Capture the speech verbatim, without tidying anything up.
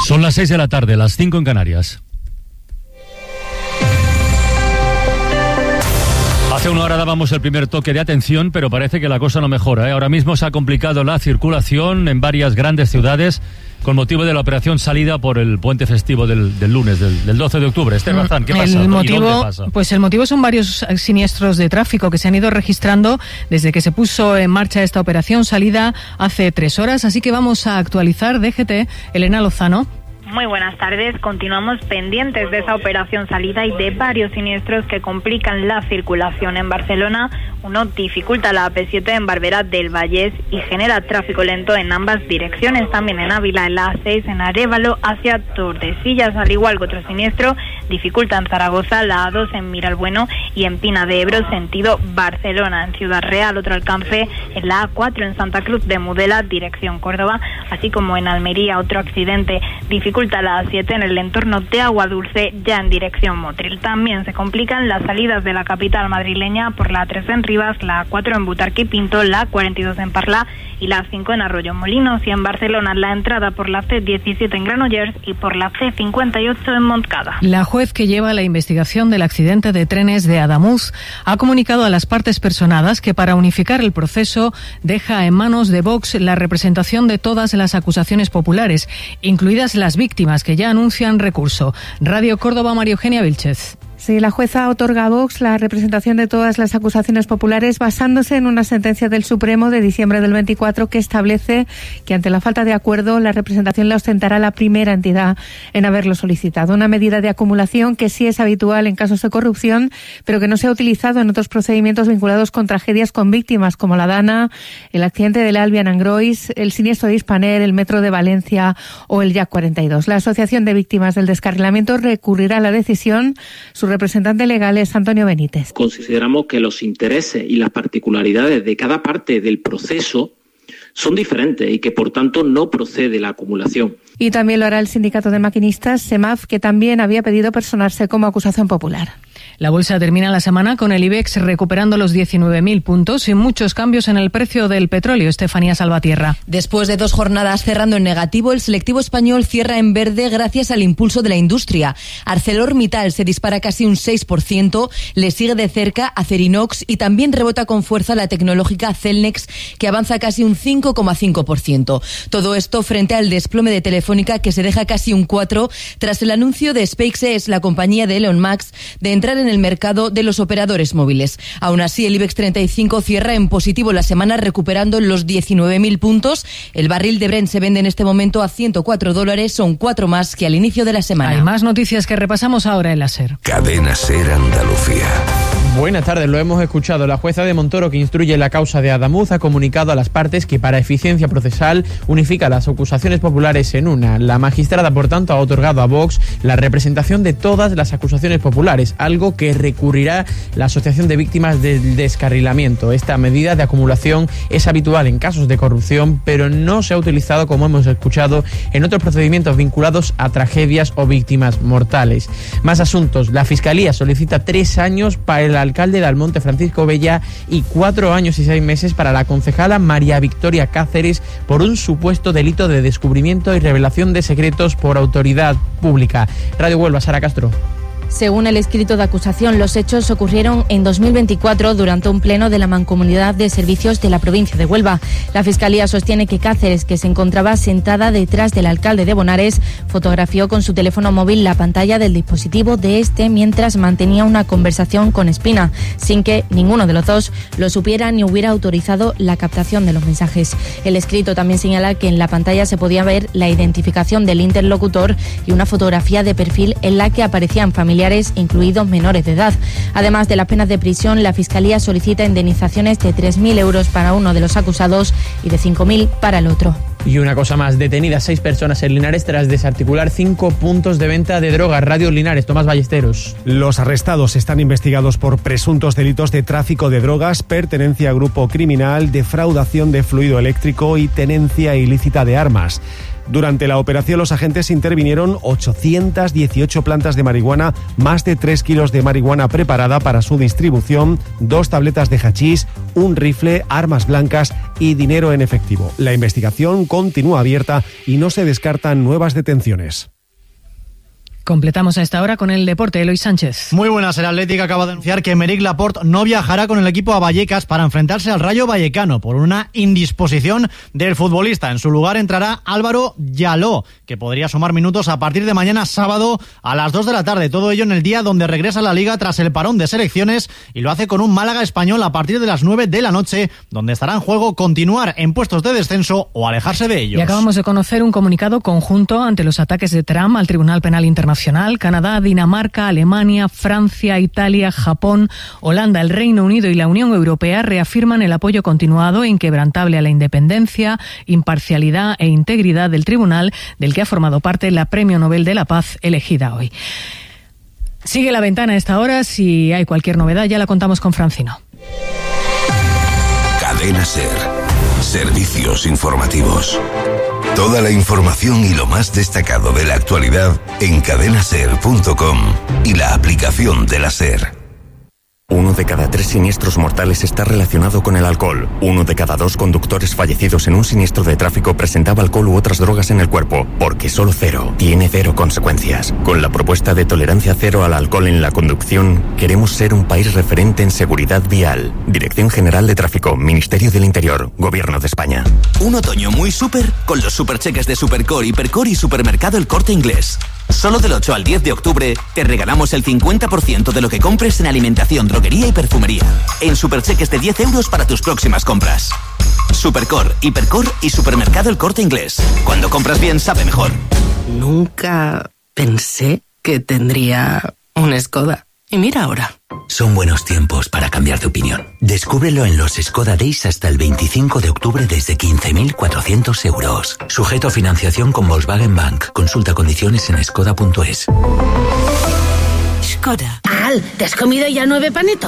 Son las seis de la tarde, las cinco en Canarias. Hace una hora dábamos el primer toque de atención, pero parece que la cosa no mejora, ¿eh? Ahora mismo se ha complicado la circulación en varias grandes ciudades con motivo de la operación salida por el puente festivo del, del lunes, del, del doce de octubre. Esther Bazán, ¿qué pasa? El motivo, ¿Y dónde pasa? Pues el motivo son varios siniestros de tráfico que se han ido registrando desde que se puso en marcha esta operación salida hace tres horas. Así que vamos a actualizar. D G T, Elena Lozano. Muy buenas tardes. Continuamos pendientes de esa operación salida y de varios siniestros que complican la circulación en Barcelona. Uno dificulta la A P siete en Barberá del Vallès y genera tráfico lento en ambas direcciones. También en Ávila, en la A seis, en Arévalo hacia Tordesillas. Al igual que otro siniestro, dificulta en Zaragoza la A dos en Miralbueno y en Pina de Ebro, sentido Barcelona. En Ciudad Real, otro alcance en la A cuatro en Santa Cruz de Mudela, dirección Córdoba. Así como en Almería, otro accidente dificulta la A siete en el entorno de Aguadulce, ya en dirección Motril. También se complican las salidas de la capital madrileña por la A tres en Rivas, la A cuatro en Butarque y Pinto, la A cuarenta y dos en Parla y la A cinco en Arroyo Molinos. Y en Barcelona, la entrada por la C diecisiete en Granollers y por la C cincuenta y ocho en Montcada. La juez que lleva la investigación del accidente de trenes de Adamuz ha comunicado a las partes personadas que para unificar el proceso deja en manos de Vox la representación de todas las acusaciones populares, incluidas las víctimas que ya anuncian recurso. Radio Córdoba, María Eugenia Vilchez. Sí, la jueza otorga a Vox la representación de todas las acusaciones populares basándose en una sentencia del Supremo de diciembre del veinticuatro que establece que ante la falta de acuerdo la representación la ostentará la primera entidad en haberlo solicitado. Una medida de acumulación que sí es habitual en casos de corrupción, pero que no se ha utilizado en otros procedimientos vinculados con tragedias con víctimas como la Dana, el accidente del Albion Angrois, el siniestro de Hispaner, el metro de Valencia o el Jack cuarenta y dos. La Asociación de Víctimas del Descarrilamiento recurrirá a la decisión. Su representante legal es Antonio Benítez. Consideramos que los intereses y las particularidades de cada parte del proceso son diferentes y que por tanto no procede la acumulación. Y también lo hará el sindicato de maquinistas, SEMAF, que también había pedido personarse como acusación popular. La bolsa termina la semana con el IBEX recuperando los diecinueve mil puntos y muchos cambios en el precio del petróleo. Estefanía Salvatierra. Después de dos jornadas cerrando en negativo, el selectivo español cierra en verde gracias al impulso de la industria. ArcelorMittal se dispara casi un seis por ciento, le sigue de cerca Acerinox y también rebota con fuerza la tecnológica Celnex, que avanza casi un cinco coma cinco por ciento. Todo esto frente al desplome de Telefónica, que se deja casi un cuatro por ciento tras el anuncio de SpaceX, la compañía de Elon Musk, de entrar en el mercado de los operadores móviles. Aún así, el IBEX treinta y cinco cierra en positivo la semana recuperando los diecinueve mil puntos. El barril de Brent se vende en este momento a ciento cuatro dólares, son cuatro más que al inicio de la semana. Hay más noticias que repasamos ahora en la SER. Cadena SER Andalucía. Buenas tardes, lo hemos escuchado. La jueza de Montoro, que instruye la causa de Adamuz, ha comunicado a las partes que para eficiencia procesal unifica las acusaciones populares en una. La magistrada, por tanto, ha otorgado a Vox la representación de todas las acusaciones populares, algo que recurrirá la Asociación de Víctimas del Descarrilamiento. Esta medida de acumulación es habitual en casos de corrupción, pero no se ha utilizado, como hemos escuchado, en otros procedimientos vinculados a tragedias o víctimas mortales. Más asuntos. La Fiscalía solicita tres años para el alcalde de Almonte, Francisco Bella, y cuatro años y seis meses para la concejala María Victoria Cáceres por un supuesto delito de descubrimiento y revelación de secretos por autoridad pública. Radio Huelva, Sara Castro. Según el escrito de acusación, los hechos ocurrieron en dos mil veinticuatro durante un pleno de la Mancomunidad de Servicios de la provincia de Huelva. La Fiscalía sostiene que Cáceres, que se encontraba sentada detrás del alcalde de Bonares, fotografió con su teléfono móvil la pantalla del dispositivo de este mientras mantenía una conversación con Espina, sin que ninguno de los dos lo supiera ni hubiera autorizado la captación de los mensajes. El escrito también señala que en la pantalla se podía ver la identificación del interlocutor y una fotografía de perfil en la que aparecían familiares, incluidos menores de edad. Además de las penas de prisión, la Fiscalía solicita indemnizaciones de tres mil euros para uno de los acusados y de cinco mil para el otro. Y una cosa más, detenidas seis personas en Linares tras desarticular cinco puntos de venta de drogas. Radio Linares, Tomás Ballesteros. Los arrestados están investigados por presuntos delitos de tráfico de drogas, pertenencia a grupo criminal, defraudación de fluido eléctrico y tenencia ilícita de armas. Durante la operación, los agentes intervinieron ochocientas dieciocho plantas de marihuana, más de tres kilos de marihuana preparada para su distribución, dos tabletas de hachís, un rifle, armas blancas y dinero en efectivo. La investigación continúa abierta y no se descartan nuevas detenciones. Completamos a esta hora con el deporte. Eloy Sánchez. Muy buenas. El Atlético acaba de anunciar que Aymeric Laporte no viajará con el equipo a Vallecas para enfrentarse al Rayo Vallecano por una indisposición del futbolista. En su lugar entrará Álvaro Yaló, que podría sumar minutos a partir de mañana sábado a las dos de la tarde. Todo ello en el día donde regresa a la Liga tras el parón de selecciones, y lo hace con un Málaga Español a partir de las nueve de la noche, donde estará en juego continuar en puestos de descenso o alejarse de ellos. Y acabamos de conocer un comunicado conjunto ante los ataques de Trump al Tribunal Penal Internacional. Canadá, Dinamarca, Alemania, Francia, Italia, Japón, Holanda, el Reino Unido y la Unión Europea reafirman el apoyo continuado e inquebrantable a la independencia, imparcialidad e integridad del tribunal, del que ha formado parte la Premio Nobel de la Paz elegida hoy. Sigue La Ventana a esta hora. Si hay cualquier novedad ya la contamos con Francino. Cadena SER. Servicios informativos. Toda la información y lo más destacado de la actualidad en cadena ser punto com y la aplicación de la SER. Uno de cada tres siniestros mortales está relacionado con el alcohol. Uno de cada dos conductores fallecidos en un siniestro de tráfico presentaba alcohol u otras drogas en el cuerpo, porque solo cero tiene cero consecuencias. Con la propuesta de tolerancia cero al alcohol en la conducción, queremos ser un país referente en seguridad vial. Dirección General de Tráfico, Ministerio del Interior, Gobierno de España. Un otoño muy súper con los supercheques de Supercore, Hipercore y Supermercado El Corte Inglés. Solo del ocho al diez de octubre te regalamos el cincuenta por ciento de lo que compres en alimentación, droguería y perfumería, en supercheques de diez euros para tus próximas compras. Supercore, Hipercore y Supermercado El Corte Inglés. Cuando compras bien, sabe mejor. Nunca pensé que tendría un Skoda. Y mira ahora. Son buenos tiempos para cambiar de opinión. Descúbrelo en los Skoda Days hasta el veinticinco de octubre desde quince mil cuatrocientos euros. Sujeto a financiación con Volkswagen Bank. Consulta condiciones en skoda punto es. Skoda. Al, ¿te has comido ya nueve panetos?